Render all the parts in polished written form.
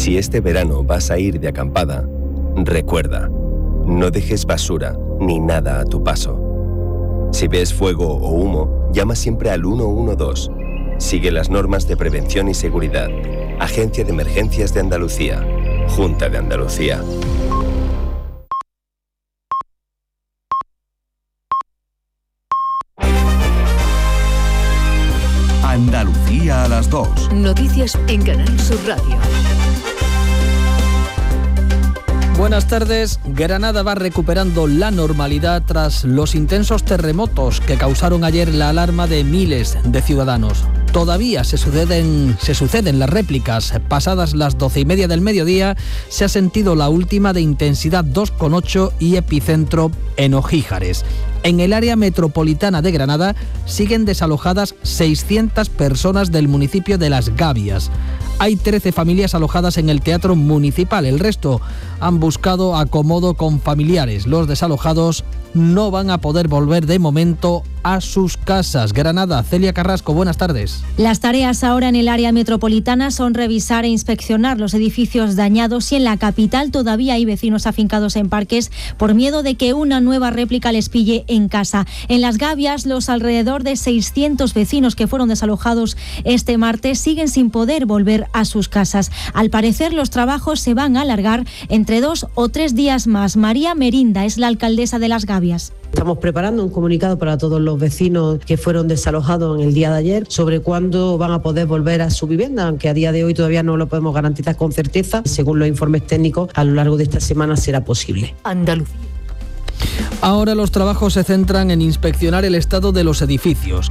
Si este verano vas a ir de acampada, recuerda, no dejes basura ni nada a tu paso. Si ves fuego o humo, llama siempre al 112. Sigue las normas de prevención y seguridad. Agencia de Emergencias de Andalucía. Junta de Andalucía. Andalucía a las 2. Noticias en Canal Sur Radio. Buenas tardes. Granada va recuperando la normalidad tras los intensos terremotos que causaron ayer la alarma de miles de ciudadanos. Todavía se suceden las réplicas. Pasadas las 12:30 del mediodía, se ha sentido la última de intensidad 2,8 y epicentro en Ojíjares. En el área metropolitana de Granada siguen desalojadas 600 personas del municipio de Las Gavias. Hay 13 familias alojadas en el Teatro Municipal. El resto han buscado acomodo con familiares. Los desalojados no van a poder volver de momento a sus casas. Granada, Celia Carrasco, buenas tardes. Las tareas ahora en el área metropolitana son revisar e inspeccionar los edificios dañados y en la capital todavía hay vecinos afincados en parques por miedo de que una nueva réplica les pille en casa. En Las Gavias, los alrededor de 600 vecinos que fueron desalojados este martes siguen sin poder volver a sus casas. Al parecer, los trabajos se van a alargar entre 2 o 3 días más. María Merinda es la alcaldesa de Las Gavias. Estamos preparando un comunicado para todos los vecinos que fueron desalojados en el día de ayer sobre cuándo van a poder volver a su vivienda, aunque a día de hoy todavía no lo podemos garantizar con certeza. Según los informes técnicos, a lo largo de esta semana será posible. Andalucía. Ahora los trabajos se centran en inspeccionar el estado de los edificios.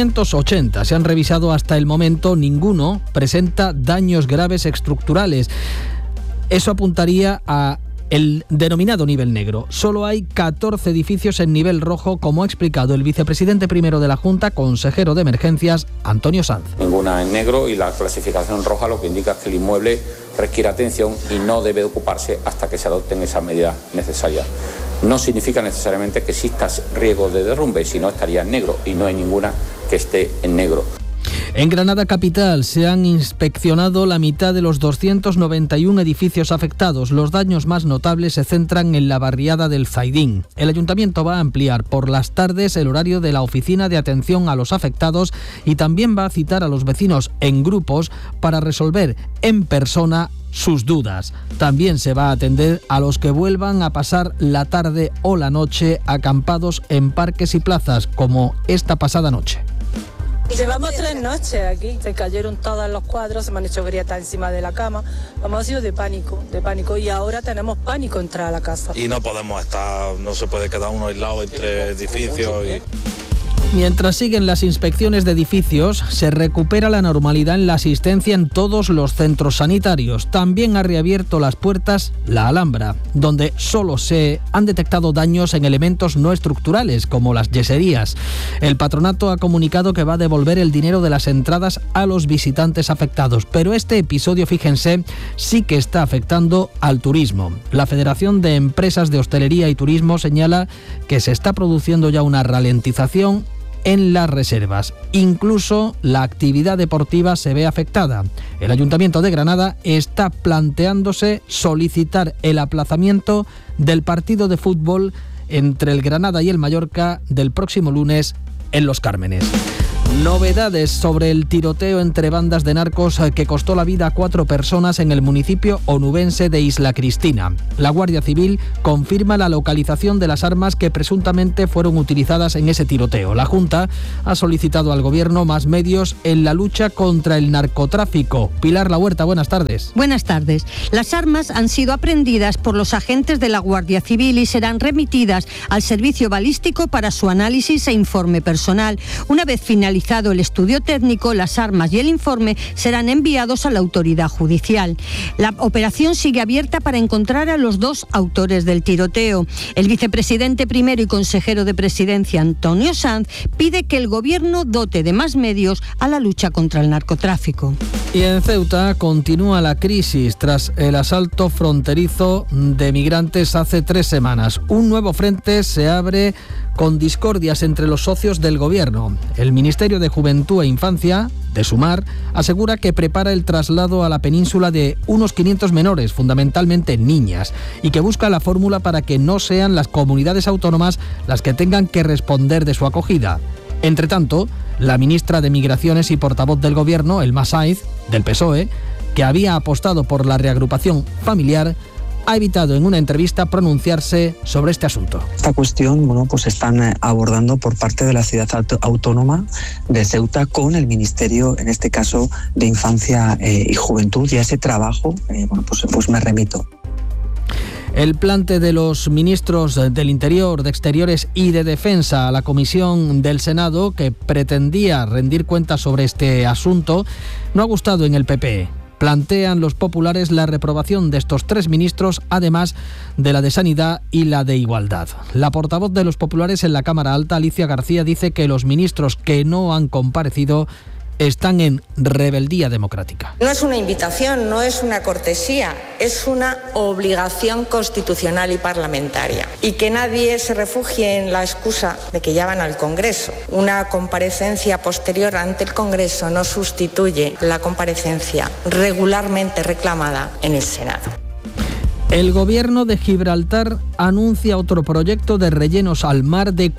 580 se han revisado hasta el momento, ninguno presenta daños graves estructurales. Eso apuntaría a el denominado nivel negro. Solo hay 14 edificios en nivel rojo, como ha explicado el vicepresidente primero de la Junta, consejero de Emergencias, Antonio Sanz. Ninguna en negro, y la clasificación roja lo que indica es que el inmueble requiere atención y no debe ocuparse hasta que se adopten esas medidas necesarias. No significa necesariamente que exista riesgo de derrumbe, sino estaría en negro, y no hay ninguna que esté en negro. En Granada capital se han inspeccionado la mitad de los 291 edificios afectados. Los daños más notables se centran en la barriada del Zaidín. El ayuntamiento va a ampliar por las tardes el horario de la oficina de atención a los afectados y también va a citar a los vecinos en grupos para resolver en persona sus dudas. También se va a atender a los que vuelvan a pasar la tarde o la noche acampados en parques y plazas, como esta pasada noche. Llevamos 3 noches aquí, se cayeron todos los cuadros, se me han hecho grietas encima de la cama, hemos sido de pánico, y ahora tenemos pánico entrar a la casa. Y no podemos estar, no se puede quedar uno aislado entre edificios Mientras siguen las inspecciones de edificios, se recupera la normalidad en la asistencia en todos los centros sanitarios. También ha reabierto las puertas la Alhambra, donde solo se han detectado daños en elementos no estructurales, como las yeserías. El patronato ha comunicado que va a devolver el dinero de las entradas a los visitantes afectados, pero este episodio, fíjense, sí que está afectando al turismo. La Federación de Empresas de Hostelería y Turismo señala que se está produciendo ya una ralentización en las reservas. Incluso la actividad deportiva se ve afectada. El Ayuntamiento de Granada está planteándose solicitar el aplazamiento del partido de fútbol entre el Granada y el Mallorca del próximo lunes en Los Cármenes. Novedades sobre el tiroteo entre bandas de narcos que costó la vida a 4 personas en el municipio onubense de Isla Cristina. La Guardia Civil confirma la localización de las armas que presuntamente fueron utilizadas en ese tiroteo. La Junta ha solicitado al Gobierno más medios en la lucha contra el narcotráfico. Pilar La Huerta, buenas tardes. Buenas tardes. Las armas han sido aprehendidas por los agentes de la Guardia Civil y serán remitidas al servicio balístico para su análisis e informe personal. Una vez finalizado el estudio técnico, las armas y el informe serán enviados a la autoridad judicial. La operación sigue abierta para encontrar a los 2 autores del tiroteo. El vicepresidente primero y consejero de Presidencia, Antonio Sanz, pide que el Gobierno dote de más medios a la lucha contra el narcotráfico. Y en Ceuta continúa la crisis tras el asalto fronterizo de migrantes hace 3 semanas. Un nuevo frente se abre con discordias entre los socios del Gobierno. El Ministerio de Juventud e Infancia, de Sumar, asegura que prepara el traslado a la península de unos 500 menores, fundamentalmente niñas, y que busca la fórmula para que no sean las comunidades autónomas las que tengan que responder de su acogida. Entre tanto, la ministra de Migraciones y portavoz del Gobierno, Elma Saiz, del PSOE, que había apostado por la reagrupación familiar, ha evitado en una entrevista pronunciarse sobre este asunto. Esta cuestión, pues están abordando por parte de la ciudad autónoma de Ceuta con el Ministerio, en este caso, de Infancia y Juventud, y a ese trabajo, pues me remito. El plante de los ministros del Interior, de Exteriores y de Defensa a la Comisión del Senado, que pretendía rendir cuentas sobre este asunto, no ha gustado en el PP. Plantean los populares la reprobación de estos 3 ministros, además de la de Sanidad y la de Igualdad. La portavoz de los populares en la Cámara Alta, Alicia García, dice que los ministros que no han comparecido están en rebeldía democrática. No es una invitación, no es una cortesía, es una obligación constitucional y parlamentaria. Y que nadie se refugie en la excusa de que ya van al Congreso. Una comparecencia posterior ante el Congreso no sustituye la comparecencia regularmente reclamada en el Senado. El Gobierno de Gibraltar anuncia otro proyecto de rellenos al mar de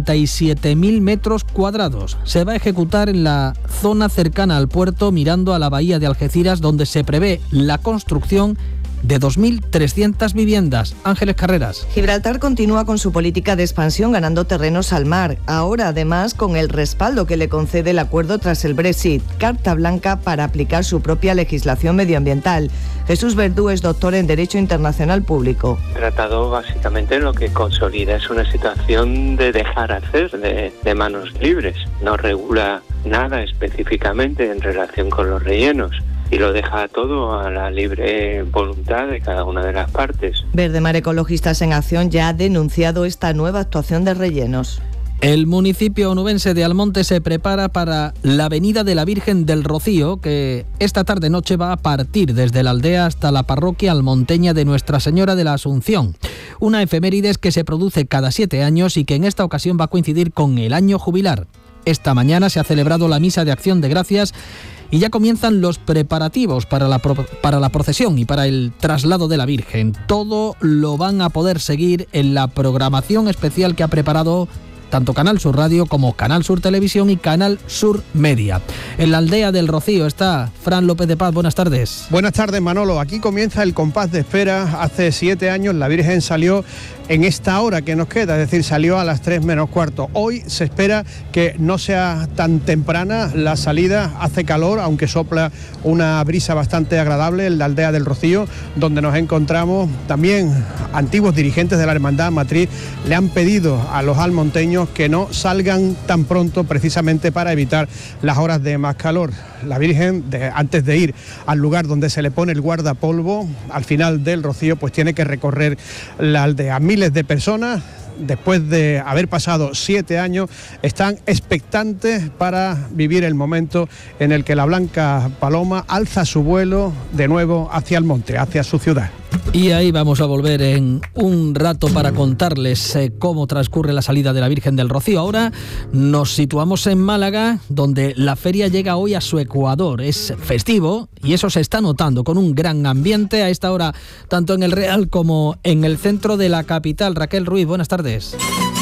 47.000 metros cuadrados. Se va a ejecutar en la zona cercana al puerto, mirando a la bahía de Algeciras, donde se prevé la construcción de 2.300 viviendas. Ángeles Carreras. Gibraltar continúa con su política de expansión, ganando terrenos al mar. Ahora, además, con el respaldo que le concede el acuerdo tras el Brexit. Carta blanca para aplicar su propia legislación medioambiental. Jesús Verdú es doctor en Derecho Internacional Público. El tratado básicamente lo que consolida es una situación de dejar hacer, de manos libres. No regula nada específicamente en relación con los rellenos y lo deja todo a la libre voluntad de cada una de las partes. Verdemar Ecologistas en Acción ya ha denunciado esta nueva actuación de rellenos. El municipio onubense de Almonte se prepara para la Avenida de la Virgen del Rocío, que esta tarde-noche va a partir desde la aldea hasta la parroquia almonteña de Nuestra Señora de la Asunción. Una efemérides que se produce cada 7 años y que en esta ocasión va a coincidir con el año jubilar. Esta mañana se ha celebrado la misa de Acción de Gracias y ya comienzan los preparativos para la procesión y para el traslado de la Virgen. Todo lo van a poder seguir en la programación especial que ha preparado tanto Canal Sur Radio como Canal Sur Televisión y Canal Sur Media. En la aldea del Rocío está Fran López de Paz. Buenas tardes. Buenas tardes, Manolo. Aquí comienza el compás de espera. Hace 7 años la Virgen salió en esta hora que nos queda, es decir, salió a las 3 menos cuarto. Hoy se espera que no sea tan temprana la salida. Hace calor, aunque sopla una brisa bastante agradable en la aldea del Rocío, donde nos encontramos. También antiguos dirigentes de la Hermandad Matriz le han pedido a los almonteños que no salgan tan pronto, precisamente para evitar las horas de más calor. La Virgen, antes de ir al lugar donde se le pone el guardapolvo, al final del Rocío, pues tiene que recorrer la aldea. Miles de personas, después de haber pasado 7 años, están expectantes para vivir el momento en el que la Blanca Paloma alza su vuelo de nuevo hacia el monte, hacia su ciudad. Y ahí vamos a volver en un rato para contarles cómo transcurre la salida de la Virgen del Rocío. Ahora nos situamos en Málaga, donde la feria llega hoy a su ecuador. Es festivo y eso se está notando con un gran ambiente a esta hora, tanto en el Real como en el centro de la capital. Raquel Ruiz, buenas tardes.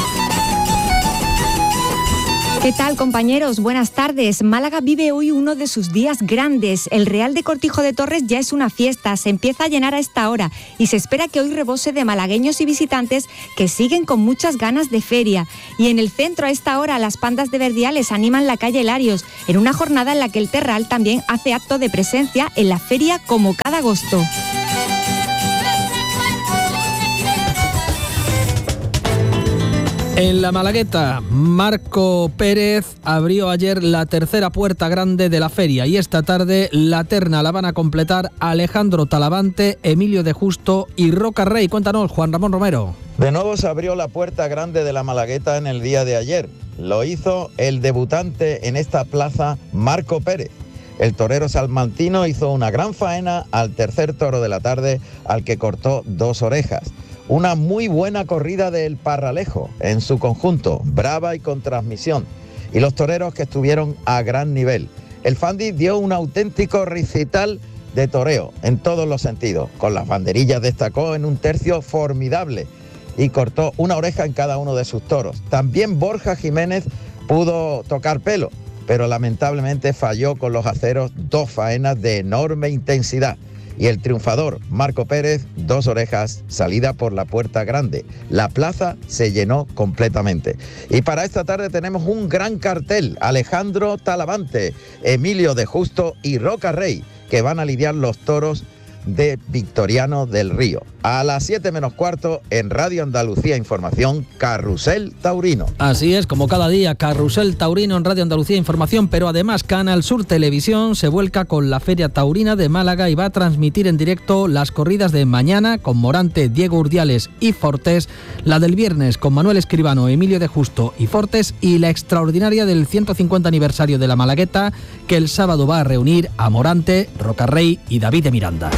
¿Qué tal, compañeros? Buenas tardes. Málaga vive hoy uno de sus días grandes. El Real de Cortijo de Torres ya es una fiesta, se empieza a llenar a esta hora y se espera que hoy rebose de malagueños y visitantes que siguen con muchas ganas de feria. Y en el centro a esta hora las pandas de Verdiales animan la calle Larios, en una jornada en la que el Terral también hace acto de presencia en la feria como cada agosto. En la Malagueta, Marco Pérez abrió ayer la tercera puerta grande de la feria y esta tarde la terna la van a completar Alejandro Talavante, Emilio de Justo y Roca Rey. Cuéntanos, Juan Ramón Romero. De nuevo se abrió la puerta grande de la Malagueta en el día de ayer. Lo hizo el debutante en esta plaza, Marco Pérez. El torero salmantino hizo una gran faena al tercer toro de la tarde, al que cortó 2 orejas. una muy buena corrida del Parralejo en su conjunto, brava y con transmisión, y los toreros que estuvieron a gran nivel. El Fandi dio un auténtico recital de toreo en todos los sentidos. Con las banderillas destacó en un tercio formidable y cortó una oreja en cada uno de sus toros. También Borja Jiménez pudo tocar pelo, pero lamentablemente falló con los aceros 2 faenas de enorme intensidad. Y el triunfador, Marco Pérez, 2 orejas, salida por la puerta grande. La plaza se llenó completamente. Y para esta tarde tenemos un gran cartel. Alejandro Talavante, Emilio de Justo y Roca Rey, que van a lidiar los toros de Victoriano del Río. A las 7 menos cuarto, en Radio Andalucía Información, Carrusel Taurino. Así es, como cada día, Carrusel Taurino en Radio Andalucía Información, pero además Canal Sur Televisión se vuelca con la Feria Taurina de Málaga y va a transmitir en directo las corridas de mañana con Morante, Diego Urdiales y Fortés, la del viernes con Manuel Escribano, Emilio de Justo y Fortés, y la extraordinaria del 150 aniversario de la Malagueta, que el sábado va a reunir a Morante, Roca Rey y David de Miranda.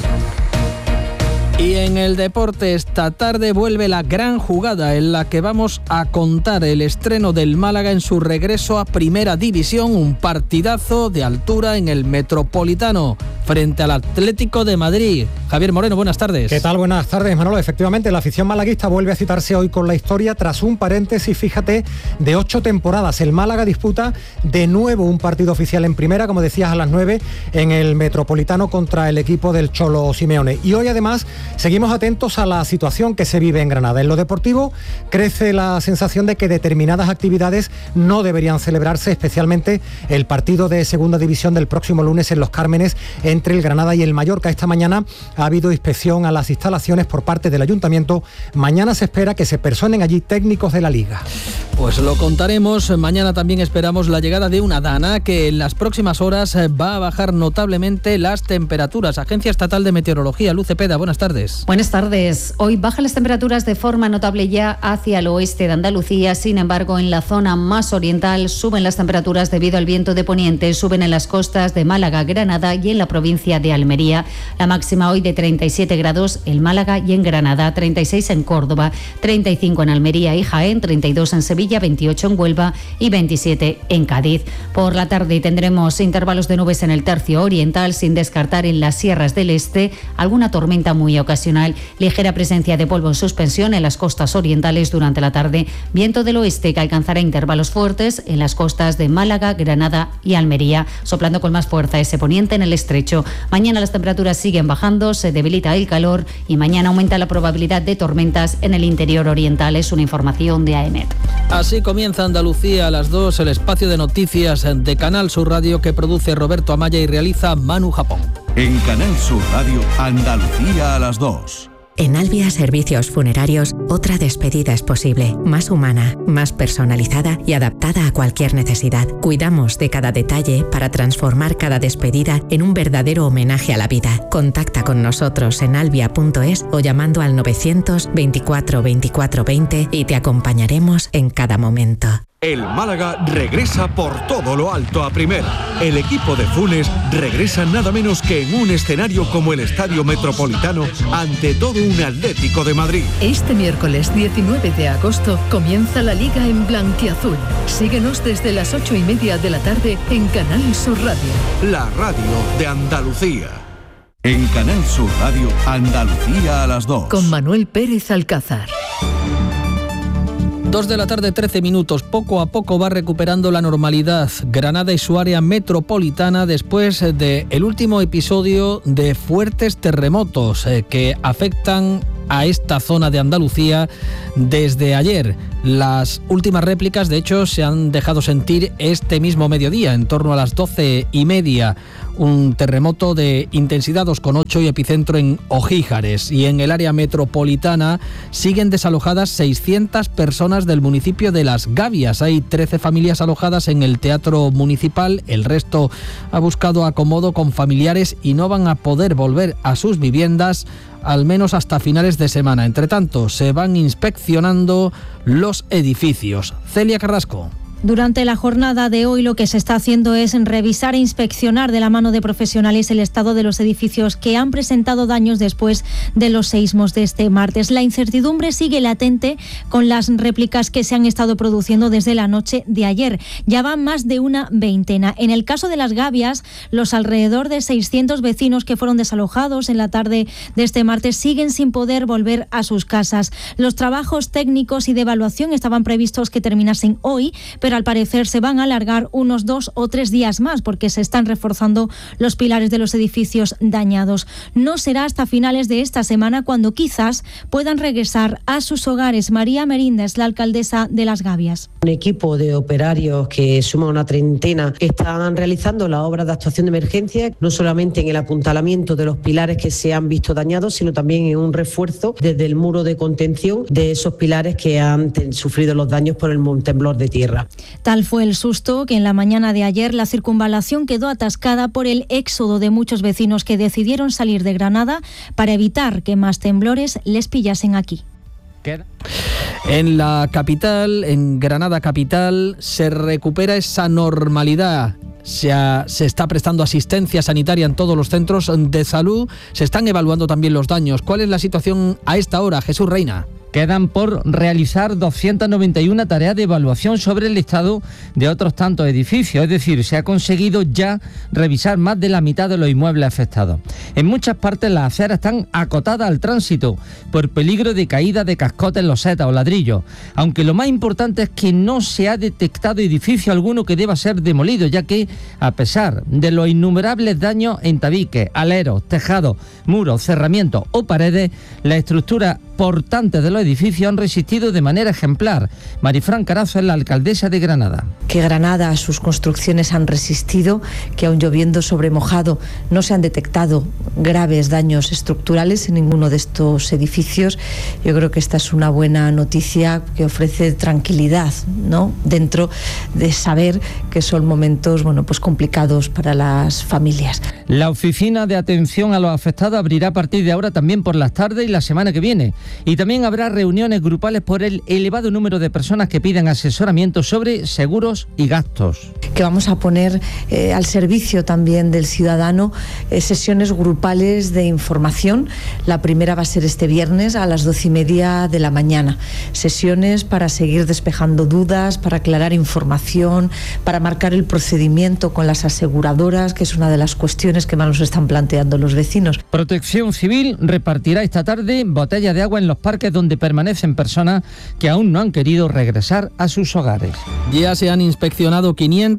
Y en el deporte esta tarde vuelve la gran jugada en la que vamos a contar el estreno del Málaga en su regreso a Primera División, un partidazo de altura en el Metropolitano frente al Atlético de Madrid. Javier Moreno, buenas tardes. ¿Qué tal? Buenas tardes, Manolo. Efectivamente, la afición malaguista vuelve a citarse hoy con la historia tras un paréntesis, fíjate, de 8 temporadas. El Málaga disputa de nuevo un partido oficial en Primera, como decías, a las 9 en el Metropolitano contra el equipo del Cholo Simeone. Y hoy además seguimos atentos a la situación que se vive en Granada. En lo deportivo crece la sensación de que determinadas actividades no deberían celebrarse, especialmente el partido de Segunda División del próximo lunes en Los Cármenes entre el Granada y el Mallorca. Esta mañana ha habido inspección a las instalaciones por parte del Ayuntamiento. Mañana se espera que se personen allí técnicos de la Liga. Pues lo contaremos. Mañana también esperamos la llegada de una dana que en las próximas horas va a bajar notablemente las temperaturas. Agencia Estatal de Meteorología, Luz Cepeda, buenas tardes. Buenas tardes. Hoy bajan las temperaturas de forma notable ya hacia el oeste de Andalucía. Sin embargo, en la zona más oriental suben las temperaturas debido al viento de poniente. Suben en las costas de Málaga, Granada y en la provincia de Almería. La máxima hoy de 37 grados en Málaga y en Granada, 36 en Córdoba, 35 en Almería y Jaén, 32 en Sevilla, 28 en Huelva y 27 en Cádiz. Por la tarde tendremos intervalos de nubes en el tercio oriental, sin descartar en las sierras del este alguna tormenta muy ocasional. Ligera presencia de polvo en suspensión en las costas orientales durante la tarde. Viento del oeste que alcanzará intervalos fuertes en las costas de Málaga, Granada y Almería, soplando con más fuerza ese poniente en el estrecho. Mañana las temperaturas siguen bajando, se debilita el calor y mañana aumenta la probabilidad de tormentas en el interior oriental. Es una información de AEMET. Así comienza Andalucía a las 2, el espacio de noticias de Canal Sur Radio que produce Roberto Amaya y realiza Manu Japón. En Canal Sur Radio, Andalucía a las 2. En Albia Servicios Funerarios, otra despedida es posible, más humana, más personalizada y adaptada a cualquier necesidad. Cuidamos de cada detalle para transformar cada despedida en un verdadero homenaje a la vida. Contacta con nosotros en albia.es o llamando al 900 24 24 20 y te acompañaremos en cada momento. El Málaga regresa por todo lo alto a Primera. El equipo de Funes regresa nada menos que en un escenario como el Estadio Metropolitano ante todo un Atlético de Madrid. Este miércoles 19 de agosto comienza la Liga en blanquiazul. Síguenos desde las 8:30 de la tarde en Canal Sur Radio. La radio de Andalucía. En Canal Sur Radio, Andalucía a las 2. Con Manuel Pérez Alcázar. 2 de la tarde, 13 minutos. Poco a poco va recuperando la normalidad Granada y su área metropolitana después del último episodio de fuertes terremotos que afectan a esta zona de Andalucía desde ayer. Las últimas réplicas, de hecho, se han dejado sentir este mismo mediodía, en torno a las 12:30. Un terremoto de intensidad 2,8 y epicentro en Ojíjares. Y en el área metropolitana siguen desalojadas 600 personas del municipio de Las Gavias. Hay 13 familias alojadas en el Teatro Municipal. El resto ha buscado acomodo con familiares y no van a poder volver a sus viviendas al menos hasta finales de semana. Entre tanto, se van inspeccionando los edificios. Celia Carrasco. Durante la jornada de hoy lo que se está haciendo es revisar e inspeccionar de la mano de profesionales el estado de los edificios que han presentado daños después de los seísmos de este martes. La incertidumbre sigue latente con las réplicas que se han estado produciendo desde la noche de ayer. Ya van más de una veintena. En el caso de Las Gavias, los alrededor de 600 vecinos que fueron desalojados en la tarde de este martes siguen sin poder volver a sus casas. Los trabajos técnicos y de evaluación estaban previstos que terminasen hoy, pero al parecer se van a alargar unos 2 o 3 días más porque se están reforzando los pilares de los edificios dañados. No será hasta finales de esta semana cuando quizás puedan regresar a sus hogares. María Merinda es la alcaldesa de Las Gavias. Un equipo de operarios que suma una treintena están realizando las obras de actuación de emergencia, no solamente en el apuntalamiento de los pilares que se han visto dañados, sino también en un refuerzo desde el muro de contención de esos pilares que han sufrido los daños por el temblor de tierra. Tal fue el susto que en la mañana de ayer la circunvalación quedó atascada por el éxodo de muchos vecinos que decidieron salir de Granada para evitar que más temblores les pillasen aquí. En la capital, en Granada capital, se recupera esa normalidad. Se está prestando asistencia sanitaria en todos los centros de salud. Se están evaluando también los daños. ¿Cuál es la situación a esta hora, Jesús Reina? Quedan por realizar 291 tareas de evaluación sobre el estado de otros tantos edificios, es decir, se ha conseguido ya revisar más de la mitad de los inmuebles afectados. En muchas partes las aceras están acotadas al tránsito por peligro de caída de cascotes, losetas o ladrillos, aunque lo más importante es que no se ha detectado edificio alguno que deba ser demolido, ya que, a pesar de los innumerables daños en tabiques, aleros, tejados, muros, cerramientos o paredes, la estructura portantes de los edificios han resistido de manera ejemplar. Marifran Carazo es la alcaldesa de Granada. Que Granada, sus construcciones han resistido, que aun lloviendo sobre mojado no se han detectado graves daños estructurales en ninguno de estos edificios. Yo creo que esta es una buena noticia que ofrece tranquilidad, ¿no?, dentro de saber que son momentos, pues complicados para las familias. La oficina de atención a los afectados abrirá a partir de ahora también por las tardes y la semana que viene. Y también habrá reuniones grupales por el elevado número de personas que piden asesoramiento sobre seguros y gastos. Que vamos a poner al servicio también del ciudadano sesiones grupales de información. La primera va a ser este viernes a las 12:30 de la mañana. Sesiones para seguir despejando dudas, para aclarar información, para marcar el procedimiento con las aseguradoras, que es una de las cuestiones que más nos están planteando los vecinos. Protección Civil repartirá esta tarde botellas de agua en los parques donde permanecen personas que aún no han querido regresar a sus hogares. Ya se han inspeccionado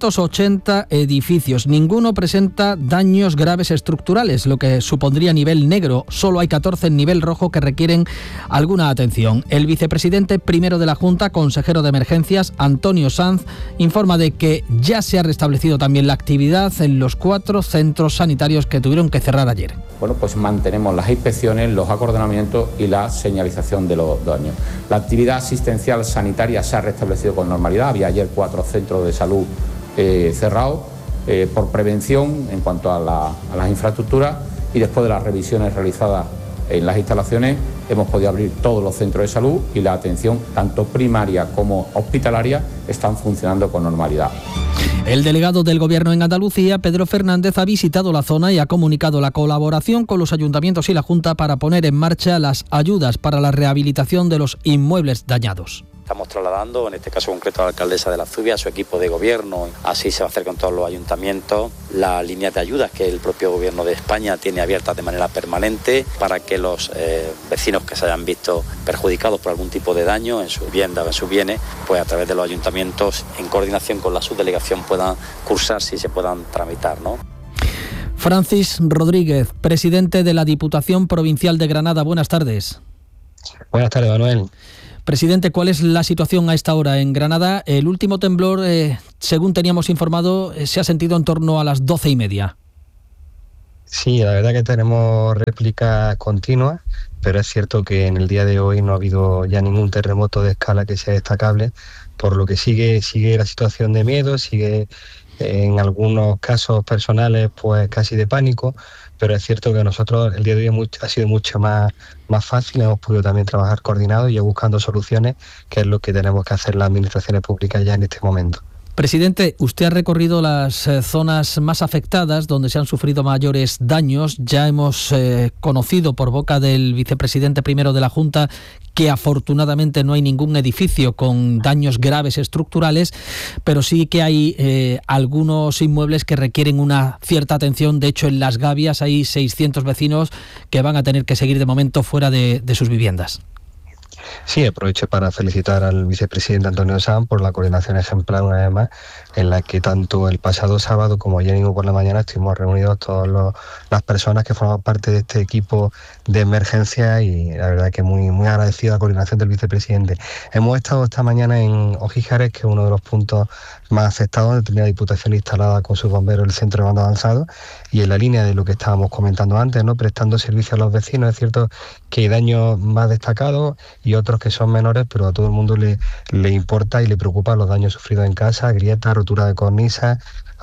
580 edificios. Ninguno presenta daños graves estructurales, lo que supondría nivel negro. Solo hay 14 en nivel rojo que requieren alguna atención. El vicepresidente primero de la Junta, consejero de Emergencias, Antonio Sanz, informa de que ya se ha restablecido también la actividad en los 4 centros sanitarios que tuvieron que cerrar ayer. Bueno, pues mantenemos las inspecciones, los acordonamientos y la señalización de los daños. La actividad asistencial sanitaria se ha restablecido con normalidad. Había ayer 4 centros de salud cerrados por prevención en cuanto a las infraestructuras, y después de las revisiones realizadas en las instalaciones hemos podido abrir todos los centros de salud y la atención tanto primaria como hospitalaria están funcionando con normalidad. El delegado del Gobierno en Andalucía, Pedro Fernández, ha visitado la zona y ha comunicado la colaboración con los ayuntamientos y la Junta para poner en marcha las ayudas para la rehabilitación de los inmuebles dañados. Estamos trasladando, en este caso concreto a la alcaldesa de La Zubia, a su equipo de gobierno, así se va a hacer con todos los ayuntamientos, las líneas de ayudas que el propio gobierno de España tiene abiertas de manera permanente para que los vecinos que se hayan visto perjudicados por algún tipo de daño en su vivienda o en sus bienes, pues a través de los ayuntamientos, en coordinación con la subdelegación, puedan cursarse y se puedan tramitar, ¿no? Francis Rodríguez, presidente de la Diputación Provincial de Granada. Buenas tardes. Buenas tardes, Manuel. Presidente, ¿cuál es la situación a esta hora en Granada? El último temblor, según teníamos informado, se ha sentido en torno a las 12:30. Sí, la verdad que tenemos réplicas continuas, pero es cierto que en el día de hoy no ha habido ya ningún terremoto de escala que sea destacable, por lo que sigue la situación de miedo, sigue en algunos casos personales pues casi de pánico, pero es cierto que nosotros el día de hoy ha sido mucho más fácil, hemos podido también trabajar coordinados y buscando soluciones, que es lo que tenemos que hacer las administraciones públicas ya en este momento. Presidente, usted ha recorrido las zonas más afectadas, donde se han sufrido mayores daños. Ya hemos conocido por boca del vicepresidente primero de la Junta que afortunadamente no hay ningún edificio con daños graves estructurales, pero sí que hay algunos inmuebles que requieren una cierta atención. De hecho, en Las Gavias hay 600 vecinos que van a tener que seguir de momento fuera de sus viviendas. Sí, aprovecho para felicitar al vicepresidente Antonio Sanz por la coordinación ejemplar una vez más, en la que tanto el pasado sábado como ayer mismo por la mañana estuvimos reunidos todas las personas que forman parte de este equipo de emergencia, y la verdad que muy agradecido a la coordinación del vicepresidente. Hemos estado esta mañana en Ojíjares, que es uno de los puntos más afectados, donde tenía la Diputación instalada con sus bomberos el centro de mando avanzado, y en la línea de lo que estábamos comentando antes, ¿no?, prestando servicio a los vecinos. Es cierto que hay daños más destacados y otros que son menores, pero a todo el mundo le importa y le preocupa los daños sufridos en casa, grietas, rotura de cornisas,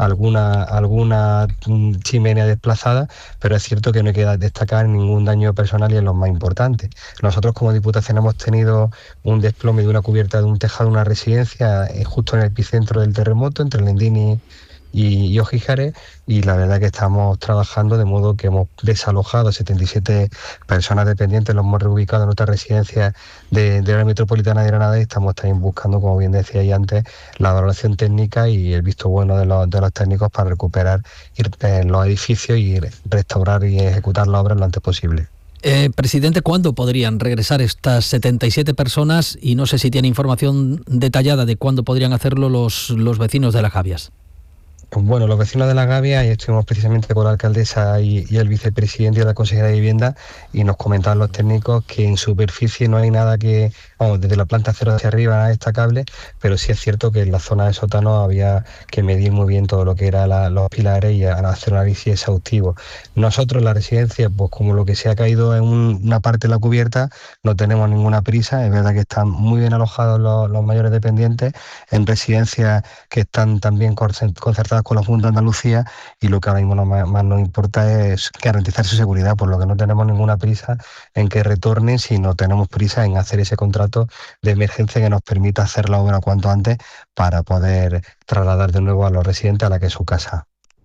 alguna chimenea desplazada, pero es cierto que no hay que destacar ningún daño personal, y es lo más importante. Nosotros como Diputación hemos tenido un desplome de una cubierta de un tejado de una residencia justo en el epicentro del terremoto, entre Lendín y Ojíjares, y la verdad que estamos trabajando de modo que hemos desalojado 77 personas dependientes, los hemos reubicado en otras residencias de la metropolitana de Granada, y estamos también buscando, como bien decía ahí antes, la valoración técnica y el visto bueno de los técnicos para recuperar los edificios y restaurar y ejecutar la obra lo antes posible. Presidente, ¿cuándo podrían regresar estas 77 personas? Y no sé si tiene información detallada de cuándo podrían hacerlo los vecinos de Las Gavias. Bueno, los vecinos de Las Gavias, y estuvimos precisamente con la alcaldesa y el vicepresidente y la consejera de Vivienda, y nos comentaban los técnicos que en superficie no hay nada que, desde la planta cero hacia arriba, nada destacable, pero sí es cierto que en la zona de sótano había que medir muy bien todo lo que eran los pilares y hacer un análisis exhaustivo. Nosotros en la residencia, pues como lo que se ha caído en una parte de la cubierta, no tenemos ninguna prisa. Es verdad que están muy bien alojados los mayores dependientes en residencias que están también concertadas con la Junta de Andalucía, y lo que ahora mismo más nos importa es garantizar su seguridad, por lo que no tenemos ninguna prisa en que retornen, sino tenemos prisa en hacer ese contrato de emergencia que nos permita hacer la obra cuanto antes para poder trasladar de nuevo a los residentes a la que es su casa.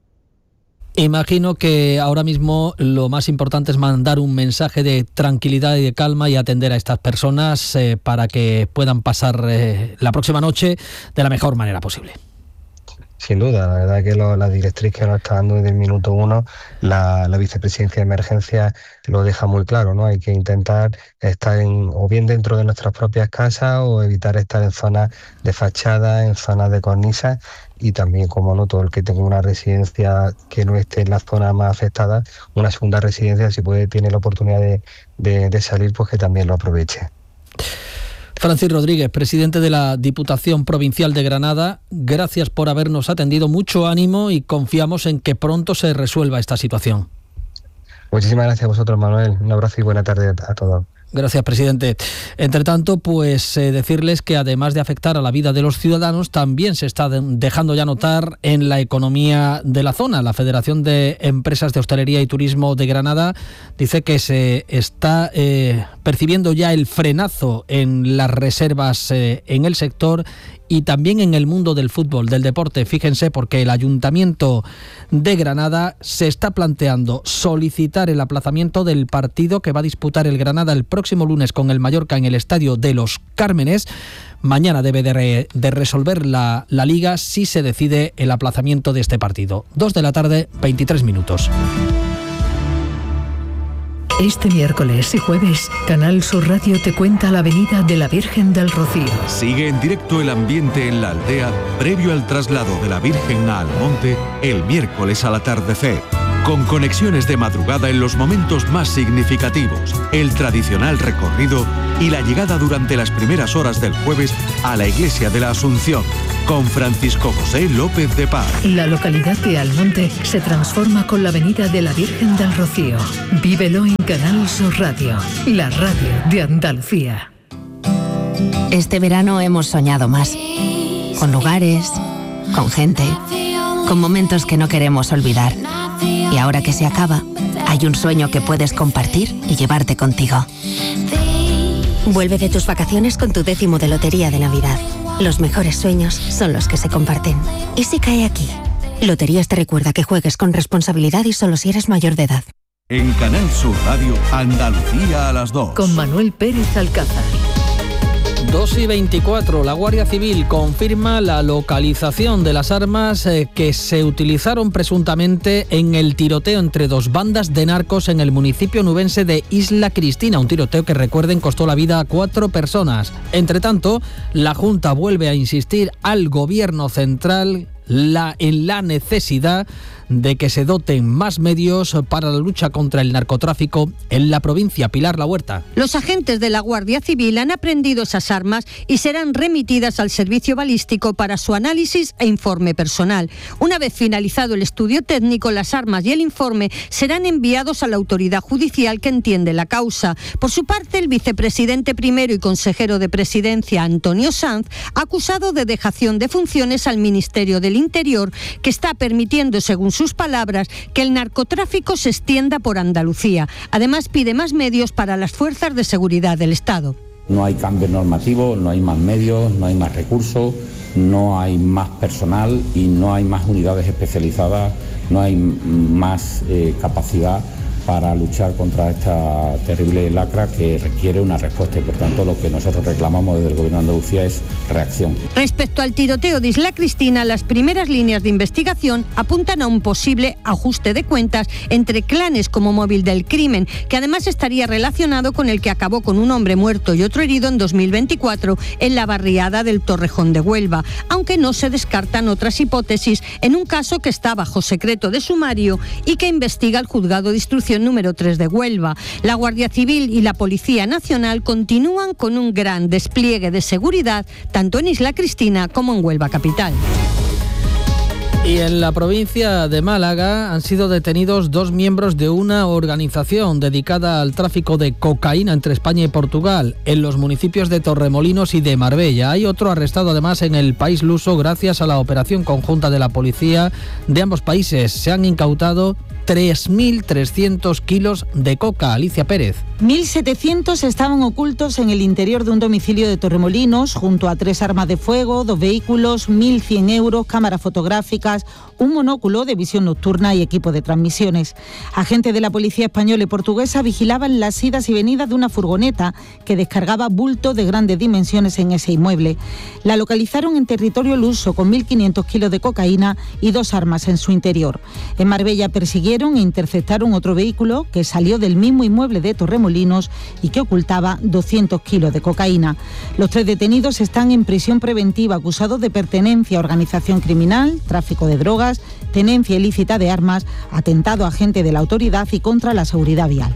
Imagino que ahora mismo lo más importante es mandar un mensaje de tranquilidad y de calma y atender a estas personas para que puedan pasar la próxima noche de la mejor manera posible. Sin duda, la verdad que la directriz que nos está dando desde el minuto uno la vicepresidencia de emergencia lo deja muy claro, ¿no? Hay que intentar estar o bien dentro de nuestras propias casas, o evitar estar en zonas de fachada, en zonas de cornisas, y también, como no, todo el que tenga una residencia que no esté en la zona más afectada, una segunda residencia, si tiene la oportunidad de salir, pues que también lo aproveche. Francis Rodríguez, presidente de la Diputación Provincial de Granada, gracias por habernos atendido, mucho ánimo, y confiamos en que pronto se resuelva esta situación. Muchísimas gracias a vosotros, Manuel. Un abrazo y buena tarde a todos. Gracias, presidente. Entre tanto, pues decirles que además de afectar a la vida de los ciudadanos, también se está dejando ya notar en la economía de la zona. La Federación de Empresas de Hostelería y Turismo de Granada dice que se está percibiendo ya el frenazo en las reservas en el sector y también en el mundo del fútbol, del deporte. Fíjense, porque el Ayuntamiento de Granada se está planteando solicitar el aplazamiento del partido que va a disputar el Granada el próximo lunes con el Mallorca en el Estadio de los Cármenes. Mañana debe de resolver la Liga si se decide el aplazamiento de este partido. 2 de la tarde, 23 minutos. Este miércoles y jueves, Canal Sur Radio te cuenta la Avenida de la Virgen del Rocío. Sigue en directo el ambiente en la aldea previo al traslado de la Virgen a Almonte el miércoles al atardecer. Con conexiones de madrugada en los momentos más significativos, el tradicional recorrido y la llegada durante las primeras horas del jueves a la Iglesia de la Asunción, con Francisco José López de Paz. La localidad de Almonte se transforma con la Avenida de la Virgen del Rocío. Vívelo en Canal Sur Radio, la radio de Andalucía. Este verano hemos soñado más, con lugares, con gente, con momentos que no queremos olvidar. Y ahora que se acaba, hay un sueño que puedes compartir y llevarte contigo. Vuelve de tus vacaciones con tu 10º de Lotería de Navidad. Los mejores sueños son los que se comparten. ¿Y si cae aquí? Loterías te recuerda que juegues con responsabilidad y solo si eres mayor de edad. En Canal Sur Radio, Andalucía a las 2. Con Manuel Pérez Alcázar. 2:24, la Guardia Civil confirma la localización de las armas que se utilizaron presuntamente en el tiroteo entre dos bandas de narcos en el municipio nubense de Isla Cristina, un tiroteo que, recuerden, costó la vida a 4 personas. Entre tanto, la Junta vuelve a insistir al Gobierno central en la necesidad de que se doten más medios para la lucha contra el narcotráfico en la provincia. Pilar La Huerta. Los agentes de la Guardia Civil han aprehendido esas armas y serán remitidas al servicio balístico para su análisis e informe personal. Una vez finalizado el estudio técnico, las armas y el informe serán enviados a la autoridad judicial que entiende la causa. Por su parte, el vicepresidente primero y consejero de Presidencia, Antonio Sanz, ha acusado de dejación de funciones al Ministerio del Interior, que está permitiendo, según sus palabras, que el narcotráfico se extienda por Andalucía. Además, pide más medios para las fuerzas de seguridad del Estado. No hay cambio normativo, no hay más medios, no hay más recursos, no hay más personal y no hay más unidades especializadas, no hay más capacidad para luchar contra esta terrible lacra que requiere una respuesta y, por tanto, lo que nosotros reclamamos desde el Gobierno de Andalucía es reacción. Respecto al tiroteo de Isla Cristina, las primeras líneas de investigación apuntan a un posible ajuste de cuentas entre clanes como móvil del crimen, que además estaría relacionado con el que acabó con un hombre muerto y otro herido en 2024 en la barriada del Torrejón de Huelva, aunque no se descartan otras hipótesis en un caso que está bajo secreto de sumario y que investiga el Juzgado de Instrucción número 3 de Huelva. La Guardia Civil y la Policía Nacional continúan con un gran despliegue de seguridad tanto en Isla Cristina como en Huelva capital. Y en la provincia de Málaga han sido detenidos 2 miembros de una organización dedicada al tráfico de cocaína entre España y Portugal, en los municipios de Torremolinos y de Marbella. Hay otro arrestado además en el país luso gracias a la operación conjunta de la policía de ambos países. Se han incautado 3.300 kilos de coca. Alicia Pérez. 1.700 estaban ocultos en el interior de un domicilio de Torremolinos, junto a 3 armas de fuego, 2 vehículos, 1.100 euros, cámaras fotográficas, un monóculo de visión nocturna y equipo de transmisiones. Agentes de la policía española y portuguesa vigilaban las idas y venidas de una furgoneta que descargaba bultos de grandes dimensiones en ese inmueble. La localizaron en territorio luso con 1.500 kilos de cocaína y 2 armas en su interior. En Marbella persiguieron e interceptaron otro vehículo que salió del mismo inmueble de Torremolinos y que ocultaba 200 kilos de cocaína. Los 3 detenidos están en prisión preventiva acusados de pertenencia a organización criminal, tráfico de drogas, tenencia ilícita de armas, atentado a agente de la autoridad y contra la seguridad vial.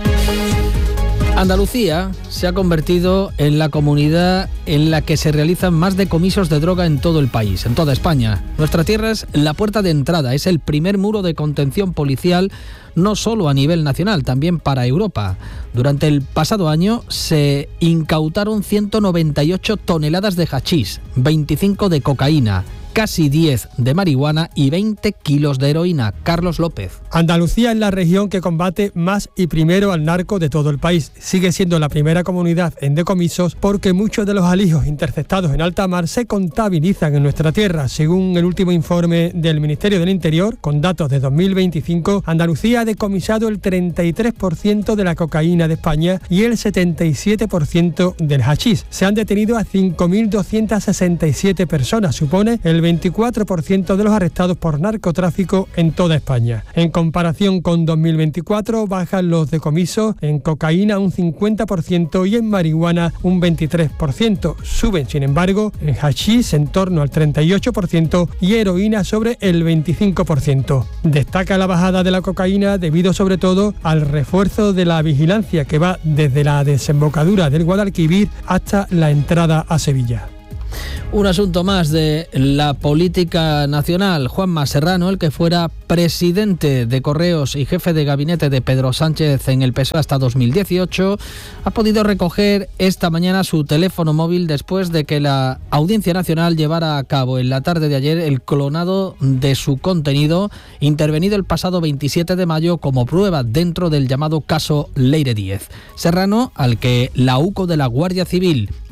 Andalucía se ha convertido en la comunidad en la que se realizan más decomisos de droga en todo el país, en toda España. Nuestra tierra es la puerta de entrada, es el primer muro de contención policial, no solo a nivel nacional, también para Europa. Durante el pasado año se incautaron 198 toneladas de hachís, 25 de cocaína, casi 10 de marihuana y 20 kilos de heroína. Carlos López. Andalucía es la región que combate más y primero al narco de todo el país. Sigue siendo la primera comunidad en decomisos porque muchos de los alijos interceptados en alta mar se contabilizan en nuestra tierra. Según el último informe del Ministerio del Interior, con datos de 2025, Andalucía ha decomisado el 33% de la cocaína de España y el 77% del hachís. Se han detenido a 5.267 personas, supone el 24% de los arrestados por narcotráfico en toda España. En comparación con 2024, bajan los decomisos en cocaína un 50% y en marihuana un 23%. Suben, sin embargo, en hachís en torno al 38% y heroína sobre el 25%. Destaca la bajada de la cocaína debido sobre todo al refuerzo de la vigilancia que va desde la desembocadura del Guadalquivir hasta la entrada a Sevilla. Un asunto más de la política nacional. Juanma Serrano, el que fuera presidente de Correos y jefe de gabinete de Pedro Sánchez en el PSOE hasta 2018, ha podido recoger esta mañana su teléfono móvil después de que la Audiencia Nacional llevara a cabo en la tarde de ayer el clonado de su contenido, intervenido el pasado 27 de mayo como prueba dentro del llamado caso Leire Díez. Serrano, al que la UCO de la Guardia Civil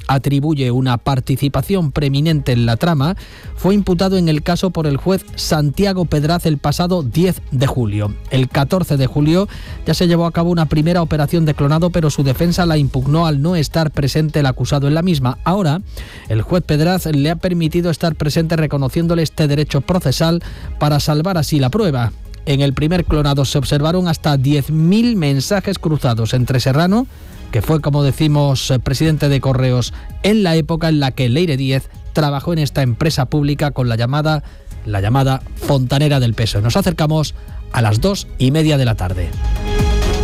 atribuye una participación preeminente en la trama, fue imputado en el caso por el juez Santiago Pedraz el pasado 10 de julio. El 14 de julio ya se llevó a cabo una primera operación de clonado, pero su defensa la impugnó al no estar presente el acusado en la misma. Ahora, el juez Pedraz le ha permitido estar presente, reconociéndole este derecho procesal para salvar así la prueba. En el primer clonado se observaron hasta 10.000 mensajes cruzados entre Serrano, que fue, como decimos, presidente de Correos en la época en la que Leire Díez trabajó en esta empresa pública con la llamada fontanera del PSOE. Nos acercamos a las 2:30 de la tarde.